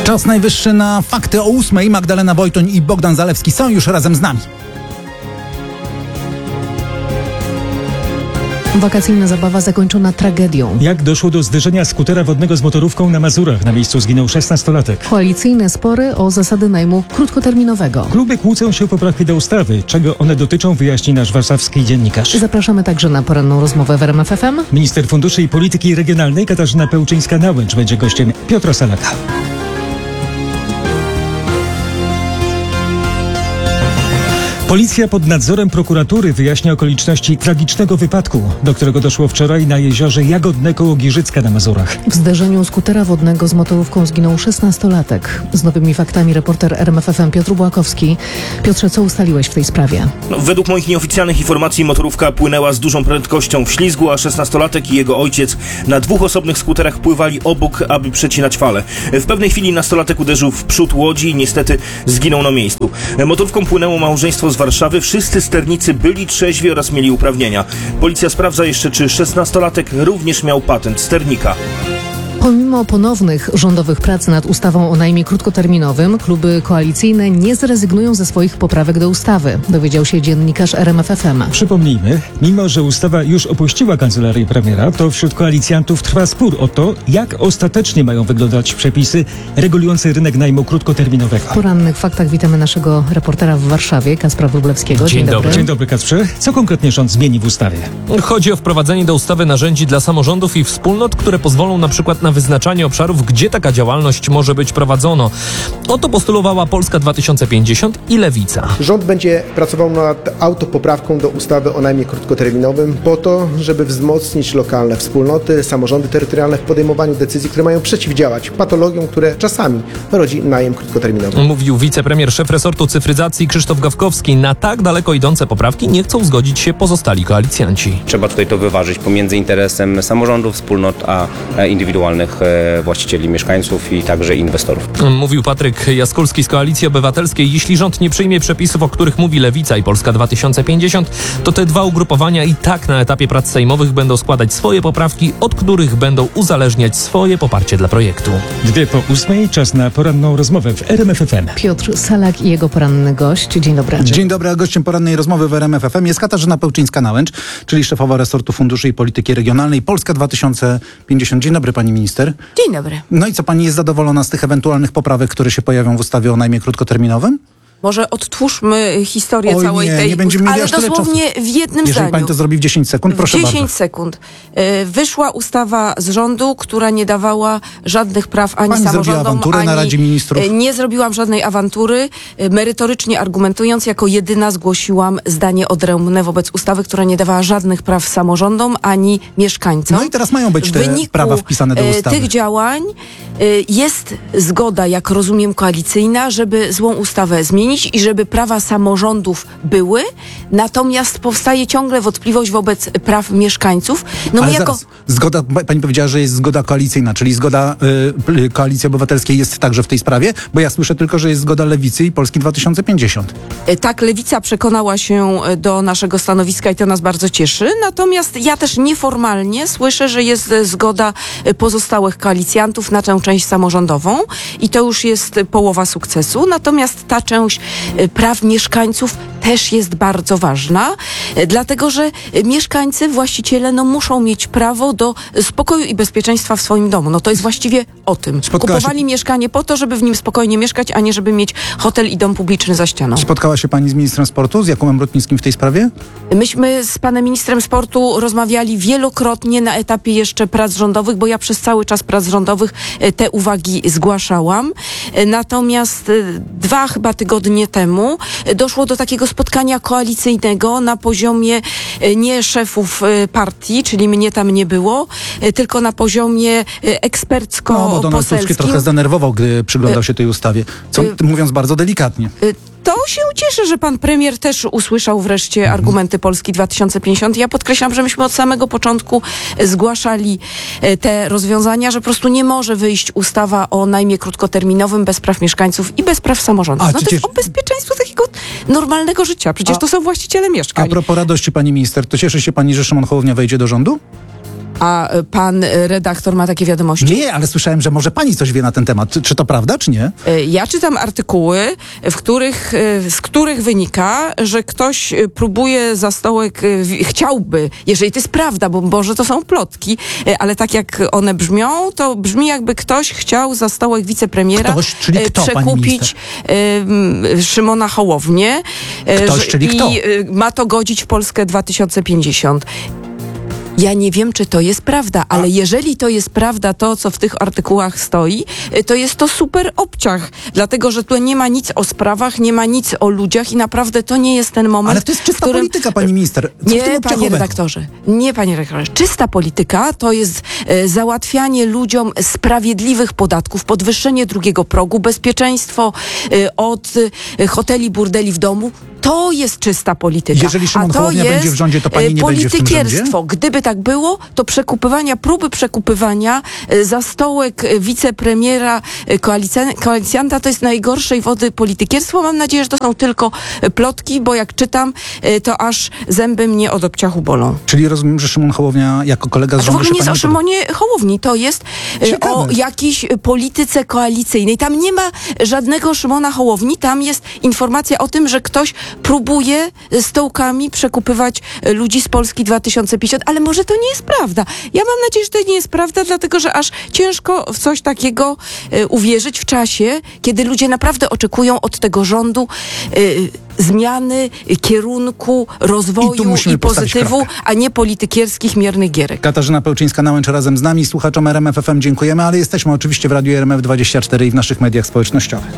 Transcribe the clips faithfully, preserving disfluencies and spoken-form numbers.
Czas najwyższy na fakty o ósmej. Magdalena Wojtoń i Bogdan Zalewski są już razem z nami. Wakacyjna zabawa zakończona tragedią. Jak doszło do zderzenia skutera wodnego z motorówką na Mazurach? Na miejscu zginął szesnastolatek. Koalicyjne spory o zasady najmu krótkoterminowego. Kluby kłócą się o poprawki do ustawy. Czego one dotyczą, wyjaśni nasz warszawski dziennikarz. Zapraszamy także na poranną rozmowę w R M F F M. Minister Funduszy i Polityki Regionalnej Katarzyna Pełczyńska-Nałęcz będzie gościem Piotra Salaka. Policja pod nadzorem prokuratury wyjaśnia okoliczności tragicznego wypadku, do którego doszło wczoraj na jeziorze Jagodne koło Giżycka na Mazurach. W zderzeniu skutera wodnego z motorówką zginął szesnastolatek. Z nowymi faktami reporter R M F F M Piotr Błakowski. Piotrze, co ustaliłeś w tej sprawie? No, według moich nieoficjalnych informacji motorówka płynęła z dużą prędkością w ślizgu, a szesnastolatek i jego ojciec na dwóch osobnych skuterach pływali obok, aby przecinać fale. W pewnej chwili nastolatek uderzył w przód łodzi i niestety zginął na miejscu. Motorówką płynęło małżeństwo z Warszawy. Wszyscy sternicy byli trzeźwi oraz mieli uprawnienia. Policja sprawdza jeszcze, czy szesnastolatek również miał patent sternika. Pomimo ponownych rządowych prac nad ustawą o najmie krótkoterminowym, kluby koalicyjne nie zrezygnują ze swoich poprawek do ustawy, dowiedział się dziennikarz R M F F M. Przypomnijmy, mimo że ustawa już opuściła kancelarię premiera, to wśród koalicjantów trwa spór o to, jak ostatecznie mają wyglądać przepisy regulujące rynek najmu krótkoterminowego. W porannych faktach witamy naszego reportera w Warszawie, Kacpra Wróblewskiego. Dzień, Dzień dobry. Dzień dobry, Kacprze. Co konkretnie rząd zmieni w ustawie? Chodzi o wprowadzenie do ustawy narzędzi dla samorządów i wspólnot, które pozwolą na przykład na wyznaczanie obszarów, gdzie taka działalność może być prowadzona. O to postulowała Polska dwa tysiące pięćdziesiąt i Lewica. Rząd będzie pracował nad autopoprawką do ustawy o najmie krótkoterminowym po to, żeby wzmocnić lokalne wspólnoty, samorządy terytorialne w podejmowaniu decyzji, które mają przeciwdziałać patologiom, które czasami rodzi najem krótkoterminowy. Mówił wicepremier, szef resortu cyfryzacji Krzysztof Gawkowski. Na tak daleko idące poprawki nie chcą zgodzić się pozostali koalicjanci. Trzeba tutaj to wyważyć pomiędzy interesem samorządów, wspólnot, a indywidualnych właścicieli, mieszkańców i także inwestorów. Mówił Patryk Jaskulski z Koalicji Obywatelskiej. Jeśli rząd nie przyjmie przepisów, o których mówi Lewica i Polska dwa tysiące pięćdziesiąt, to te dwa ugrupowania i tak na etapie prac sejmowych będą składać swoje poprawki, od których będą uzależniać swoje poparcie dla projektu. Dwie po ósmej, czas na poranną rozmowę w R M F F M. Piotr Salak i jego poranny gość. Dzień dobry. Dzień dobry, a gościem porannej rozmowy w R M F F M jest Katarzyna Pełczyńska-Nałęcz, czyli szefowa resortu Funduszy i Polityki Regionalnej Polska dwa tysiące pięćdziesiąt. Dzień dobry, pani minister. Dzień dobry. No i co, pani jest zadowolona z tych ewentualnych poprawek, które się pojawią w ustawie o najmie krótkoterminowym? Może odtwórzmy historię Oj, całej nie, tej nie będziemy mieli ale aż tyle dosłownie czasu. w jednym Jeżeli zdaniu. pani to zrobi w dziesięć sekund, proszę w dziesięć bardzo. sekund. Y, wyszła ustawa z rządu, która nie dawała żadnych praw ani Pani zrobiła samorządom, awanturę ani... na Radzie Ministrów. Y, nie zrobiłam żadnej awantury. Y, merytorycznie argumentując, jako jedyna zgłosiłam zdanie odrębne wobec ustawy, która nie dawała żadnych praw samorządom, ani mieszkańcom. No i teraz mają być te w wyniku, prawa wpisane do y, ustawy. tych działań y, jest zgoda, jak rozumiem, koalicyjna, żeby złą ustawę zmienić i żeby prawa samorządów były, natomiast powstaje ciągle wątpliwość wobec praw mieszkańców. No Ale my jako... zaraz, zgoda, pani powiedziała, że jest zgoda koalicyjna, czyli zgoda y, Koalicji Obywatelskiej jest także w tej sprawie, bo ja słyszę tylko, że jest zgoda Lewicy i Polski dwa tysiące pięćdziesiąt. Tak, Lewica przekonała się do naszego stanowiska i to nas bardzo cieszy, natomiast ja też nieformalnie słyszę, że jest zgoda pozostałych koalicjantów na tę część samorządową i to już jest połowa sukcesu, natomiast ta część praw mieszkańców też jest bardzo ważna, dlatego że mieszkańcy, właściciele no, muszą mieć prawo do spokoju i bezpieczeństwa w swoim domu. No to jest właściwie o tym. Spotkała Kupowali się... mieszkanie po to, żeby w nim spokojnie mieszkać, a nie żeby mieć hotel i dom publiczny za ścianą. Spotkała się pani z ministrem sportu, z Jakubem Rutnickim w tej sprawie? Myśmy z panem ministrem sportu rozmawiali wielokrotnie na etapie jeszcze prac rządowych, bo ja przez cały czas prac rządowych te uwagi zgłaszałam. Natomiast dwa chyba tygodnie temu doszło do takiego spotkania koalicyjnego na poziomie nie szefów partii, czyli mnie tam nie było, tylko na poziomie ekspercko-poselskim. No, bo Donald Tusk się trochę zdenerwował, gdy przyglądał się tej ustawie, co mówiąc bardzo delikatnie. To się cieszę, że pan premier też usłyszał wreszcie mhm. argumenty Polski dwa tysiące pięćdziesiąt. Ja podkreślam, że myśmy od samego początku zgłaszali te rozwiązania, że po prostu nie może wyjść ustawa o najmie krótkoterminowym bez praw mieszkańców i bez praw samorządów. A, no to jest o bezpieczeństwo takiego normalnego życia. Przecież A, to są właściciele mieszkań. A propos radości, pani minister, to cieszy się pani, że Szymon Hołownia wejdzie do rządu? A y, pan y, redaktor ma takie wiadomości? Nie, ale słyszałem, że może pani coś wie na ten temat. Czy, czy to prawda, czy nie? Y, Ja czytam artykuły, w których, y, z których wynika, że ktoś y, próbuje za stołek, y, w- chciałby, jeżeli to jest prawda, bo może to są plotki, y, ale tak jak one brzmią, to brzmi jakby ktoś chciał za stołek wicepremiera Ktoś, czyli y, kto, pani przekupić y, m, Szymona Hołownię. y, Ktoś, że- czyli kto? I y, ma to godzić w Polskę dwa tysiące pięćdziesiąt. Ja nie wiem, czy to jest prawda, ale jeżeli to jest prawda, to co w tych artykułach stoi, y, to jest to super obciach, dlatego że tu nie ma nic o sprawach, nie ma nic o ludziach i naprawdę to nie jest ten moment, Ale to jest czysta w którym... polityka, pani minister. Co w tym Nie, panie obciachowego? redaktorze, nie, panie redaktorze. Czysta polityka to jest e, załatwianie ludziom sprawiedliwych podatków, podwyższenie drugiego progu, bezpieczeństwo e, od e, hoteli, burdeli w domu. To jest czysta polityka. Jeżeli Szymon A to Hołownia jest będzie w rządzie, to pani e, nie będzie w tym politykierstwo. Gdyby tak było, to przekupywania, próby przekupywania e, za stołek e, wicepremiera e, koalicja, koalicjanta to jest najgorszej wody politykierstwo. Mam nadzieję, że to są tylko e, plotki, bo jak czytam, e, to aż zęby mnie od obciachu bolą. Czyli rozumiem, że Szymon Hołownia jako kolega z A to w rządu ogóle się nie jest pani o Szymonie Hołowni, to jest e, Ciekawe. o jakiejś e, polityce koalicyjnej. Tam nie ma żadnego Szymona Hołowni, tam jest informacja o tym, że ktoś próbuje e, stołkami przekupywać e, ludzi z Polski dwa tysiące pięćdziesiąt, ale może to nie jest prawda. Ja mam nadzieję, że to nie jest prawda, dlatego że aż ciężko w coś takiego e, uwierzyć w czasie, kiedy ludzie naprawdę oczekują od tego rządu e, zmiany, e, kierunku, I tu rozwoju musimy i postawić pozytywu, kropkę. a nie politykierskich miernych gierek. Katarzyna Pełczyńska-Nałęcz razem z nami, słuchaczom R M F F M dziękujemy, ale jesteśmy oczywiście w Radiu R M F dwadzieścia cztery i w naszych mediach społecznościowych.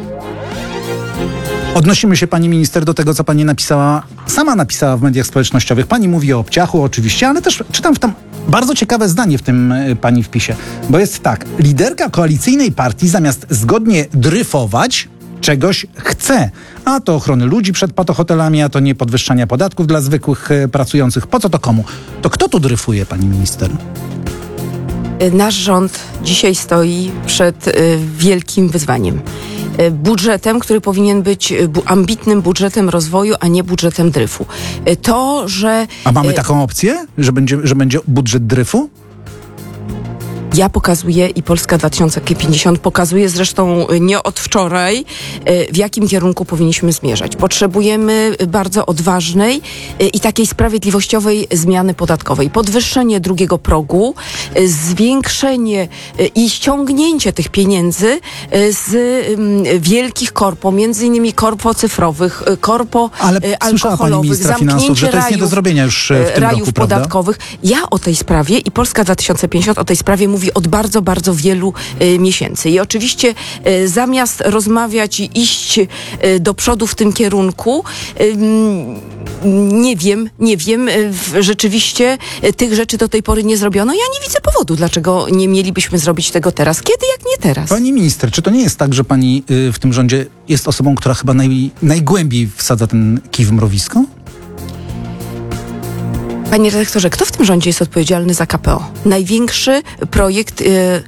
Odnosimy się, pani minister, do tego, co pani napisała, sama napisała w mediach społecznościowych. Pani mówi o obciachu oczywiście, ale też czytam w tam bardzo ciekawe zdanie w tym y, pani wpisie, bo jest tak, liderka koalicyjnej partii zamiast zgodnie dryfować, czegoś chce. A to ochrony ludzi przed patohotelami, a to nie podwyższania podatków dla zwykłych y, pracujących. Po co to komu? To kto tu dryfuje, pani minister? Nasz rząd dzisiaj stoi przed y, wielkim wyzwaniem. Y, budżetem, który powinien być y, bu- ambitnym budżetem rozwoju, a nie budżetem dryfu. Y, to, że A mamy y, taką opcję, że będzie, że będzie budżet dryfu? ja pokazuję i Polska dwa tysiące pięćdziesiąt pokazuje zresztą y, nie od wczoraj, y, w jakim kierunku powinniśmy zmierzać. Potrzebujemy y, bardzo odważnej y, i takiej sprawiedliwościowej zmiany podatkowej. Podwyższenie drugiego progu, y, zwiększenie y, i ściągnięcie tych pieniędzy y, z y, wielkich korpo, między innymi korpo cyfrowych, y, korpo Ale y, słyszała pani alkoholowych, ministra finansów, że to jest nie do rajów, zrobienia już e, w y, tym rajów roku, prawda? podatkowych. Ja o tej sprawie i Polska dwa tysiące pięćdziesiąt o tej sprawie mówi od bardzo, bardzo wielu y, miesięcy. I oczywiście y, zamiast rozmawiać i iść y, do przodu w tym kierunku, y, nie wiem, nie wiem, y, w- rzeczywiście y, tych rzeczy do tej pory nie zrobiono. Ja nie widzę powodu, dlaczego nie mielibyśmy zrobić tego teraz. Kiedy, jak nie teraz? Pani minister, czy to nie jest tak, że pani y, w tym rządzie jest osobą, która chyba naj, najgłębiej wsadza ten kij w mrowisko? Panie redaktorze, kto w tym rządzie jest odpowiedzialny za K P O? Największy projekt... y,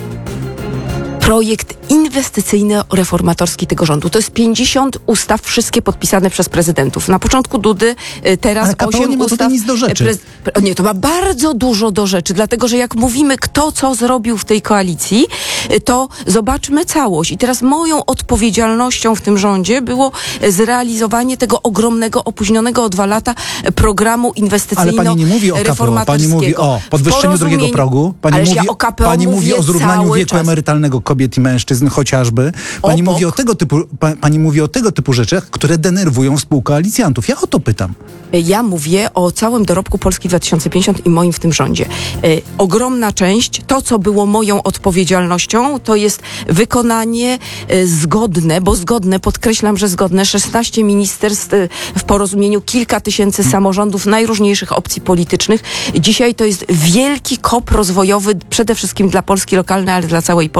projekt inwestycyjno-reformatorski tego rządu. To jest pięćdziesiąt ustaw, wszystkie podpisane przez prezydentów. Na początku Dudy, y, teraz Ale K P O osiem nie ma tutaj ustaw. nic do rzeczy. Prez- pre- Nie, to ma bardzo dużo do rzeczy, dlatego że jak mówimy, kto co zrobił w tej koalicji, y, to zobaczmy całość. I teraz moją odpowiedzialnością w tym rządzie było y, zrealizowanie tego ogromnego, opóźnionego o dwa lata y, programu inwestycyjno Ale pani nie mówi o K P O, pani mówi o podwyższeniu drugiego progu, pani Ależ mówi, ja o K P O pani mówi mówię o zrównaniu cały wieku czas. emerytalnego kobiet i mężczyzn chociażby. Pani Obok. mówi o tego typu, pa, pani mówi o tego typu rzeczach, które denerwują współkoalicjantów. Ja o to pytam. Ja mówię o całym dorobku Polski dwa tysiące pięćdziesiąt i moim w tym rządzie. E, ogromna część, to co było moją odpowiedzialnością, to jest wykonanie e, zgodne, bo zgodne, podkreślam, że zgodne, szesnaście ministerstw e, w porozumieniu, kilka tysięcy samorządów najróżniejszych opcji politycznych. Dzisiaj to jest wielki kop rozwojowy, przede wszystkim dla Polski lokalnej, ale dla całej Polski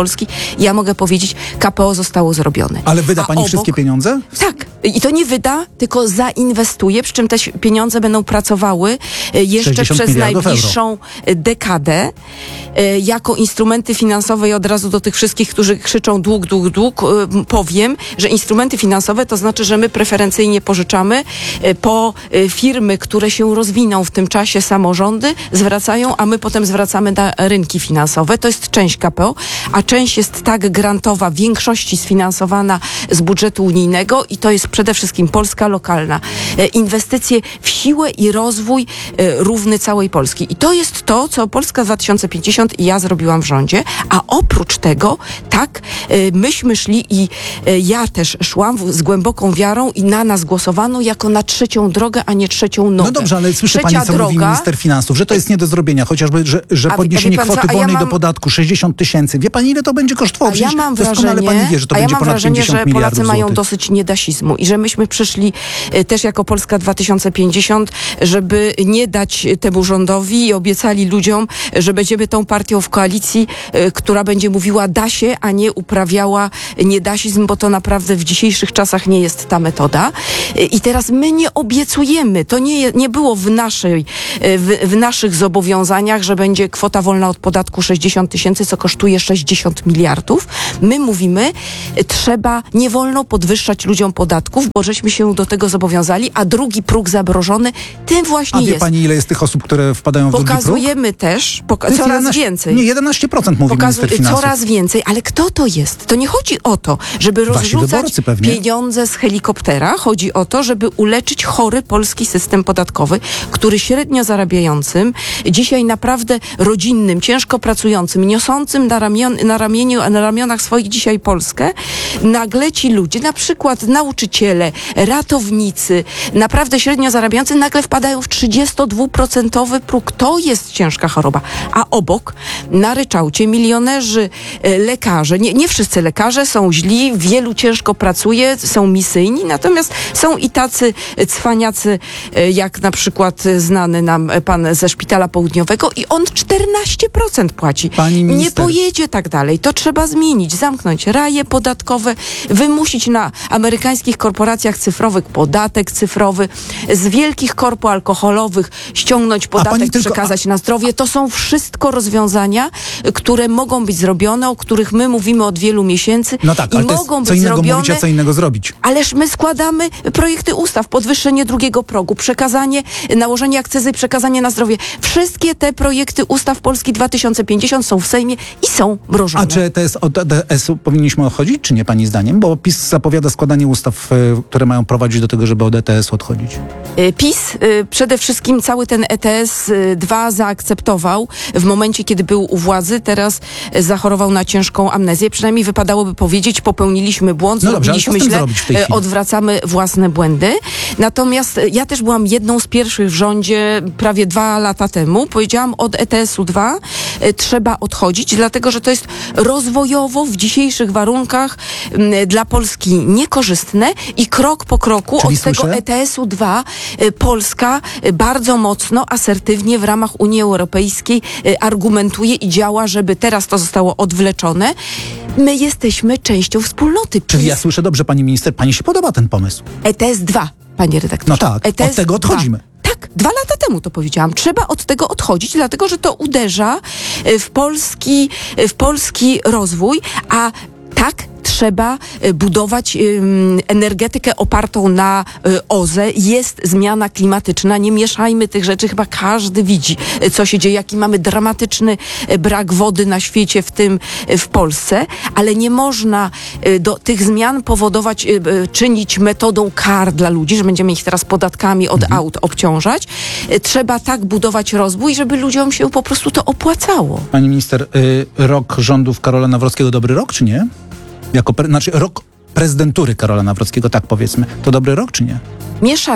Ja mogę powiedzieć, K P O zostało zrobione. Ale wyda A pani obok, wszystkie pieniądze? Tak. I to nie wyda, tylko zainwestuje, przy czym te pieniądze będą pracowały e, jeszcze sześćdziesiąt przez miliardów najbliższą dekadę e, jako instrumenty finansowe i od razu do tych wszystkich, którzy krzyczą dług, dług, dług, e, powiem, że instrumenty finansowe to znaczy, że my preferencyjnie pożyczamy e, po e, firmy, które się rozwiną w tym czasie, samorządy zwracają, a my potem zwracamy na rynki finansowe. To jest część K P O, a część jest tak grantowa, w większości sfinansowana z budżetu unijnego i to jest przede wszystkim Polska lokalna. E, inwestycje w siłę i rozwój e, równy całej Polski. I to jest to, co Polska dwa tysiące pięćdziesiąt i ja zrobiłam w rządzie, a oprócz tego, tak, e, myśmy szli i e, ja też szłam w, z głęboką wiarą i na nas głosowano jako na trzecią drogę, a nie trzecią nogę. No dobrze, ale słyszy Trzecia pani, co mówi droga, minister finansów, że to jest nie do zrobienia, chociażby, że, że A- podniesienie a wie pan co, kwoty a ja wolnej mam- do podatku sześćdziesiąt tysięcy. Wie pani, ile to będzie kosztowało? A ja Przecież mam doskonale wrażenie, pani wie, że to a ja będzie mam ponad wrażenie, pięćdziesiąt że miliardów Polacy mają złotych. dosyć niedasizmu i że myśmy przyszli e, też jako Polska dwa tysiące pięćdziesiąt, żeby nie dać temu rządowi i obiecali ludziom, że będziemy tą partią w koalicji, e, która będzie mówiła da się, a nie uprawiała niedasizm, bo to naprawdę w dzisiejszych czasach nie jest ta metoda. E, I teraz my nie obiecujemy, to nie, je- nie było w, naszej, e, w, w naszych zobowiązaniach, że będzie kwota wolna od podatku sześćdziesiąt tysięcy, co kosztuje sześćdziesiąt miliardów. My mówimy, e, trzeba, nie wolno podwyższać ludziom podatków, bo żeśmy się do tego zobowiązali, a drugi próg zamrożony, tym właśnie A wie jest. pani, ile jest tych osób, które wpadają w drugi próg? Pokazujemy też, poka- To jest coraz jedenaście więcej. Nie, jedenaście procent mówi Pokazuje minister finansów. coraz więcej, ale kto to jest? To nie chodzi o to, żeby Wasi rozrzucać wyborcy pewnie. pieniądze z helikoptera. Chodzi o to, żeby uleczyć chory polski system podatkowy, który średnio zarabiającym, dzisiaj naprawdę rodzinnym, ciężko pracującym, niosącym na, ramion, na, ramieniu, na ramionach swoich dzisiaj Polskę, nagle ci ludzie, na przykład nauczyciele, ratownicy, naprawdę średnio zarabiający, nagle wpadają w trzydziestodwuprocentowy próg. To jest ciężka choroba. A obok, na ryczałcie, milionerzy, e, lekarze, nie, nie wszyscy lekarze są źli, wielu ciężko pracuje, są misyjni, natomiast są i tacy cwaniacy, e, jak na przykład znany nam e, pan ze Szpitala Południowego i on czternaście procent płaci. Pani Nie minister- pojedzie tak dalej. To trzeba zmienić, zamknąć raje podatkowe, wymusić na amerykańskich korporacjach cyfrowych podatek cyfrowy, z wielkich korpo alkoholowych ściągnąć podatek, pani tylko- przekazać na zdrowie. To są wszystko rozwiązania, które mogą być zrobione, o których my mówimy od wielu miesięcy No tak, i ale to jest mogą co być innego zrobione. mówić, a co innego zrobić. Ależ my składamy projekty ustaw, podwyższenie drugiego progu, przekazanie, nałożenie akcyzy, przekazanie na zdrowie. Wszystkie te projekty ustaw Polski dwa tysiące pięćdziesiąt są w Sejmie i są mrożone. A czy E T S, od E T S-u powinniśmy odchodzić, czy nie, pani zdaniem? Bo PiS zapowiada składanie ustaw, e, które mają prowadzić do tego, żeby od E T S-u odchodzić. Y, PiS y, przede wszystkim cały ten E T S dwa zaakceptował w momencie, kiedy był u władzy. Teraz y, zachorował na ciężką amnezję. Przynajmniej wypadałoby powiedzieć, popełniliśmy błąd, No dobrze, ale co zrobiliśmy z tym źle, zrobić w tej y, chwili? odwracamy własne błędy. Natomiast y, ja też byłam jedną z pierwszych w rządzie prawie dwa lata temu. Powiedziałam, od E T S-u dwa y, trzeba odchodzić, dlatego że to jest rozwojowo w dzisiejszych warunkach y, dla Polski niekorzystne i krok po kroku Czyli od tego słyszę? E T S-u dwa y, Polska y, bardzo mocno, asertywnie w ramach Unii Europejskiej y, argumentuje i działa, żeby teraz to zostało odwleczone. My jesteśmy częścią wspólnoty. Czyli PiS, ja słyszę dobrze, pani minister, pani się podoba ten pomysł. E T S dwa, panie redaktorze. No tak, E T S od tego dwa. odchodzimy. Tak, dwa lata temu to powiedziałam. Trzeba od tego odchodzić, dlatego że to uderza y, w polski, y, w polski rozwój, a tak trzeba y, budować ym, energetykę opartą na y, O Z E. Jest zmiana klimatyczna. Nie mieszajmy tych rzeczy. Chyba każdy widzi, y, co się dzieje, jaki mamy dramatyczny y, brak wody na świecie, w tym y, w Polsce, ale nie można y, do tych zmian powodować, y, y, czynić metodą kar dla ludzi, że będziemy ich teraz podatkami od Mhm. aut obciążać. Y, trzeba tak budować rozwój, żeby ludziom się po prostu to opłacało. Pani minister, y, rok rządów Karola Nawrockiego dobry rok, czy nie? Jako pre, znaczy rok prezydentury Karola Nawrockiego, tak powiedzmy. To dobry rok, czy nie? Mieszany.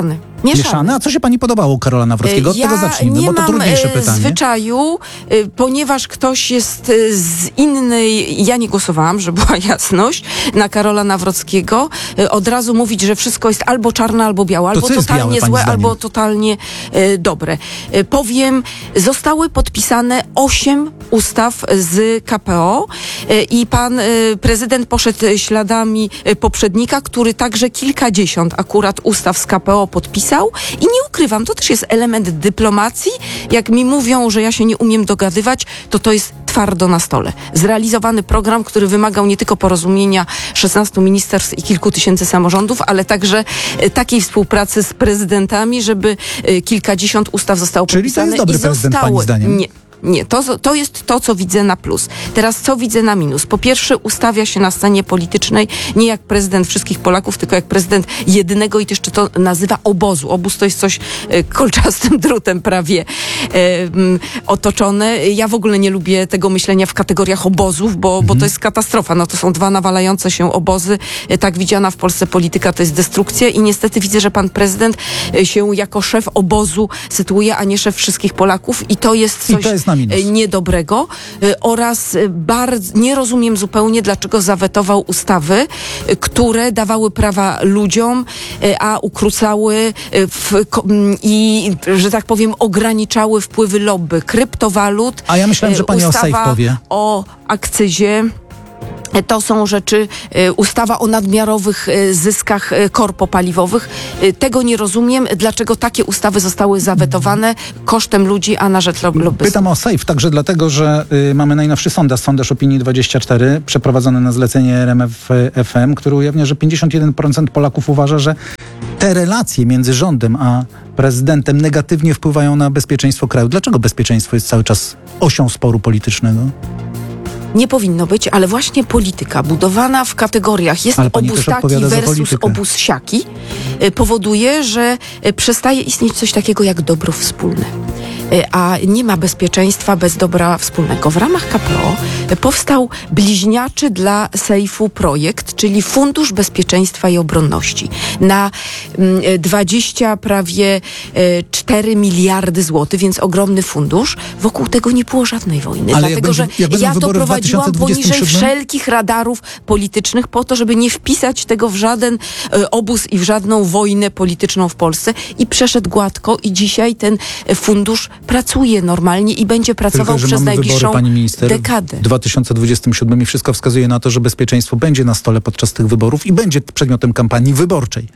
Mieszane? A co się pani podobało u Karola Nawrockiego? Od ja tego zacznijmy, nie bo to mam trudniejsze e, pytanie. zwyczaju, e, ponieważ ktoś jest e, z innej, ja nie głosowałam, żeby była jasność, na Karola Nawrockiego, e, od razu mówić, że wszystko jest albo czarne, albo białe, albo co jest totalnie białe, pani złe, zdaniem? albo totalnie e, dobre. E, powiem, zostały podpisane osiem ustaw z K P O e, i pan e, prezydent poszedł śladami e, poprzednika, który także kilkadziesiąt akurat ustaw z K P O podpisał i nie ukrywam, to też jest element dyplomacji. Jak mi mówią, że ja się nie umiem dogadywać, to to jest twardo na stole. Zrealizowany program, który wymagał nie tylko porozumienia szesnastu ministerstw i kilku tysięcy samorządów, ale także e, takiej współpracy z prezydentami, żeby e, kilkadziesiąt ustaw zostało Czyli to podpisane jest dobry i prezydent, zostały. pani zdaniem? Nie. Nie, to, to jest to, co widzę na plus. Teraz co widzę na minus? Po pierwsze, ustawia się na scenie politycznej nie jak prezydent wszystkich Polaków, tylko jak prezydent jedynego i jeszcze to nazywa obozu. Obóz to jest coś e, kolczastym drutem prawie e, m, otoczone. Ja w ogóle nie lubię tego myślenia w kategoriach obozów, bo, bo to jest katastrofa. No to są dwa nawalające się obozy. E, tak widziana w Polsce polityka to jest destrukcja i niestety widzę, że pan prezydent e, się jako szef obozu sytuuje, a nie szef wszystkich Polaków i to jest coś... I to jest na minus. niedobrego y, oraz y, bardzo nie rozumiem zupełnie, dlaczego zawetował ustawy, y, które dawały prawa ludziom, y, a ukrócały y, w, ko, mm, i, że tak powiem, ograniczały wpływy lobby kryptowalut. A ja myślałem, że pani o ustawa safe powie. o akcyzie. To są rzeczy, y, ustawa o nadmiarowych y, zyskach y, korpo paliwowych. Y, tego nie rozumiem, dlaczego takie ustawy zostały zawetowane kosztem ludzi, a na rzecz lob- lobbystów. Pytam o safe także dlatego, że y, mamy najnowszy sondaż, sondaż Opinii dwadzieścia cztery, przeprowadzony na zlecenie R M F F M, który ujawnia, że pięćdziesiąt jeden procent Polaków uważa, że te relacje między rządem a prezydentem negatywnie wpływają na bezpieczeństwo kraju. Dlaczego bezpieczeństwo jest cały czas osią sporu politycznego? Nie powinno być, ale właśnie polityka budowana w kategoriach jest Ale pani obóz też taki odpowiada za versus politykę. obóz siaki, y, powoduje, że y, przestaje istnieć coś takiego jak dobro wspólne. Y, A nie ma bezpieczeństwa bez dobra wspólnego. W ramach K P O y, powstał bliźniaczy dla sejfu projekt, czyli Fundusz Bezpieczeństwa i Obronności na mm, dwadzieścia prawie y, cztery miliardy złotych, więc ogromny fundusz. Wokół tego nie było żadnej wojny, Ale jak dlatego będzie- że jak będą ja to wybory w dwa tysiące prowadziłam dwudziestym poniżej siódmym? wszelkich radarów politycznych po to, żeby nie wpisać tego w żaden e, obóz i w żadną wojnę polityczną w Polsce i przeszedł gładko i dzisiaj ten e, fundusz pracuje normalnie i będzie pracował Tylko, że przez mamy wybory, najbliższą pani minister, dekadę. w dwa tysiące dwudziestym siódmym i wszystko wskazuje na to, że bezpieczeństwo będzie na stole podczas tych wyborów i będzie przedmiotem kampanii wyborczej.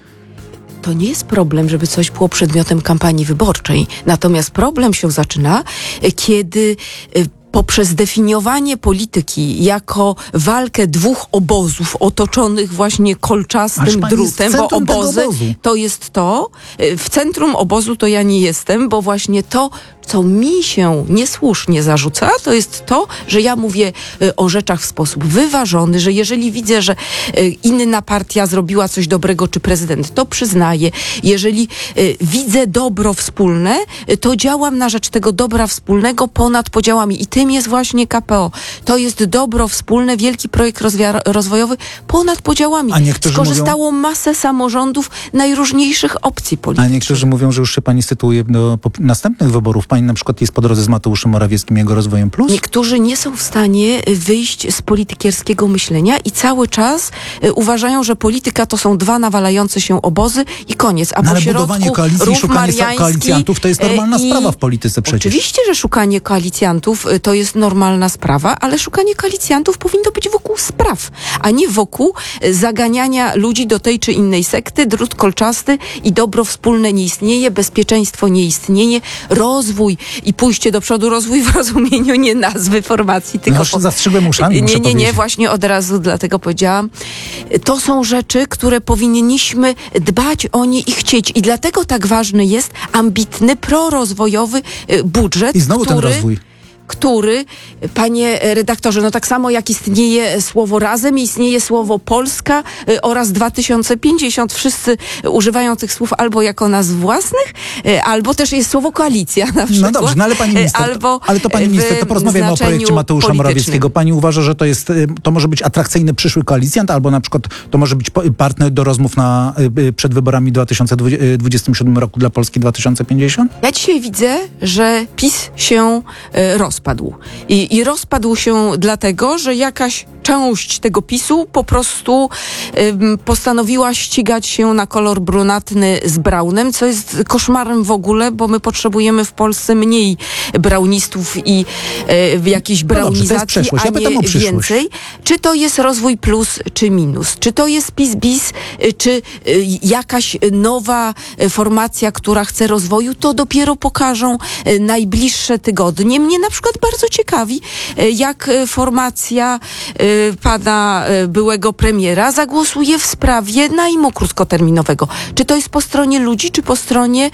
To nie jest problem, żeby coś było przedmiotem kampanii wyborczej. Natomiast problem się zaczyna, e, kiedy e, poprzez definiowanie polityki jako walkę dwóch obozów otoczonych właśnie Ależ kolczastym pani jest drutem, bo centrum tego obozy obozu. to jest to. Y, W centrum obozu to ja nie jestem, bo właśnie to, co mi się niesłusznie zarzuca, to jest to, że ja mówię y, o rzeczach w sposób wyważony, że jeżeli widzę, że y, inna partia zrobiła coś dobrego, czy prezydent, to przyznaję. Jeżeli y, widzę dobro wspólne, y, to działam na rzecz tego dobra wspólnego ponad podziałami. I tym jest właśnie K P O. To jest dobro wspólne, wielki projekt rozwia- rozwojowy ponad podziałami. A niektórzy Skorzystało masę samorządów najróżniejszych opcji A politycznych. niektórzy mówią, że już się pani sytuuje do pop- następnych wyborów. Pani na przykład jest po drodze z Mateuszem Morawieckim i jego Rozwojem Plus? Niektórzy nie są w stanie wyjść z politykierskiego myślenia i cały czas y, uważają, że polityka to są dwa nawalające się obozy i koniec. A No, po ale środku budowanie koalicji i ruch szukanie mariański, koalicjantów to jest normalna y, i- sprawa w polityce przecież. Oczywiście, że szukanie koalicjantów y, to jest normalna sprawa, ale szukanie koalicjantów powinno być wokół spraw, a nie wokół y, zaganiania ludzi do tej czy innej sekty, drut kolczasty i dobro wspólne nie istnieje, bezpieczeństwo nie istnieje, rozwój i pójście do przodu, rozwój w rozumieniu nie nazwy formacji, tylko... No już zastrzygłem uszami, muszę Nie, nie, nie, powiedzieć. właśnie od razu dlatego powiedziałam. To są rzeczy, które powinniśmy dbać o nie i chcieć. I dlatego tak ważny jest ambitny, prorozwojowy y, budżet, I znowu ten który... rozwój. który, panie redaktorze, no tak samo jak istnieje słowo razem, istnieje słowo Polska y, oraz dwa tysiące pięćdziesiąt. Wszyscy używają tych słów albo jako nazw własnych, y, albo też jest słowo koalicja na przykład. No dobrze, no ale pani minister, albo ale to pani minister, to porozmawiamy o projekcie Mateusza Morawieckiego. Pani uważa, że to jest, to może być atrakcyjny przyszły koalicjant, albo na przykład to może być partner do rozmów na, przed wyborami w dwa tysiące dwudziestym siódmym roku dla Polski dwa tysiące pięćdziesiąt? Ja dzisiaj widzę, że PiS się y, rozpadł. I, I rozpadł się dlatego, że jakaś część tego PiSu po prostu y, postanowiła ścigać się na kolor brunatny z braunem, co jest koszmarem w ogóle, bo my potrzebujemy w Polsce mniej braunistów i y, jakiejś braunizacji, no dobrze, ja a nie więcej. Czy to jest rozwój plus, czy minus? Czy to jest PiS bis, y, czy y, jakaś nowa y, formacja, która chce rozwoju? To dopiero pokażą y, najbliższe tygodnie. Mnie na przykład bardzo ciekawi, y, jak y, formacja y, pana y, byłego premiera zagłosuje w sprawie najmu krótkoterminowego. Czy to jest po stronie ludzi, czy po stronie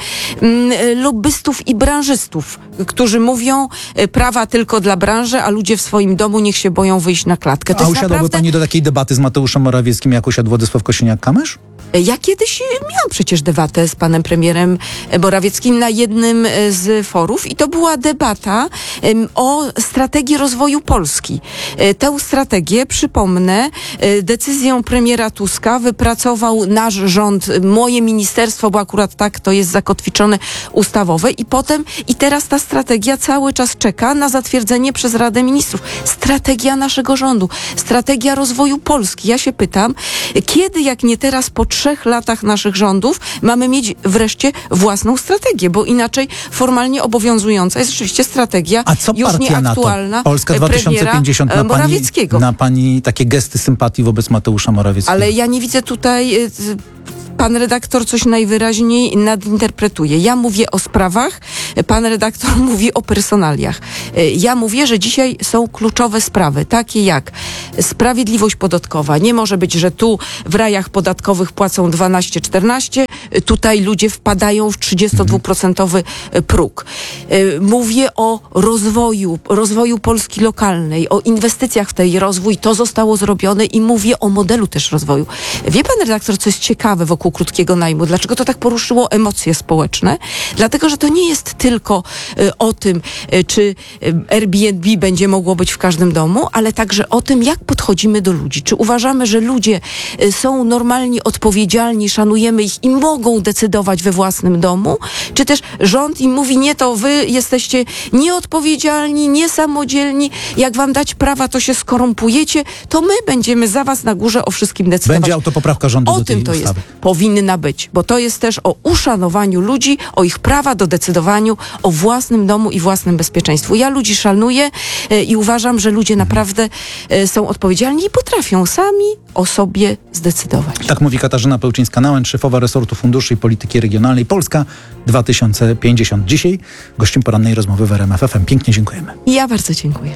y, lobbystów i branżystów, którzy mówią y, prawa tylko dla branży, a ludzie w swoim domu niech się boją wyjść na klatkę. To a jest usiadłaby naprawdę... pani do takiej debaty z Mateuszem Morawieckim, jak usiadł Władysław Kosiniak-Kamysz? Ja kiedyś miałam przecież debatę z panem premierem Morawieckim na jednym z forów i to była debata um, o strategii rozwoju Polski. E, tę strategię, przypomnę, e, decyzją premiera Tuska wypracował nasz rząd, moje ministerstwo, bo akurat tak to jest zakotwiczone ustawowe i potem i teraz ta strategia cały czas czeka na zatwierdzenie przez Radę Ministrów. Strategia naszego rządu, strategia rozwoju Polski. Ja się pytam, kiedy jak nie teraz po trzech latach naszych rządów mamy mieć wreszcie własną strategię, bo inaczej formalnie obowiązująca jest rzeczywiście strategia A co już partia nieaktualna na to? Polska dwa tysiące pięćdziesiąt na pani, Morawieckiego. na pani takie gesty sympatii wobec Mateusza Morawieckiego. Ale ja nie widzę tutaj... y, Pan redaktor coś najwyraźniej nadinterpretuje. Ja mówię o sprawach, pan redaktor mówi o personaliach. Ja mówię, że dzisiaj są kluczowe sprawy, takie jak sprawiedliwość podatkowa. Nie może być, że tu w rajach podatkowych płacą dwanaście czternaście, tutaj ludzie wpadają w trzydziestodwuprocentowy próg. Mówię o rozwoju, rozwoju Polski lokalnej, o inwestycjach w tej rozwój. To zostało zrobione i mówię o modelu też rozwoju. Wie pan redaktor, co jest ciekawe wokół krótkiego najmu? Dlaczego to tak poruszyło emocje społeczne? Dlatego, że to nie jest tylko y, o tym, y, czy y, Airbnb będzie mogło być w każdym domu, ale także o tym, jak podchodzimy do ludzi. Czy uważamy, że ludzie y, są normalni, odpowiedzialni, szanujemy ich i mogą decydować we własnym domu? Czy też rząd im mówi, nie, to wy jesteście nieodpowiedzialni, niesamodzielni, jak wam dać prawa, to się skorumpujecie, to my będziemy za was na górze o wszystkim decydować. Będzie autopoprawka rządu O do tej tym to ustawy. jest. Powinna być, bo to jest też o uszanowaniu ludzi, o ich prawa do decydowaniu o własnym domu i własnym bezpieczeństwu. Ja ludzi szanuję e, i uważam, że ludzie naprawdę e, są odpowiedzialni i potrafią sami o sobie zdecydować. Tak mówi Katarzyna Pełczyńska-Nałęcz, szefowa resortu funduszy i polityki regionalnej Polska dwa tysiące pięćdziesiąt. Dzisiaj gościem porannej rozmowy w R M F F M. Pięknie dziękujemy. I ja bardzo dziękuję.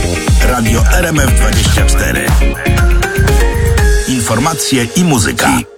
Radio R M F dwadzieścia cztery. Informacje i muzyka.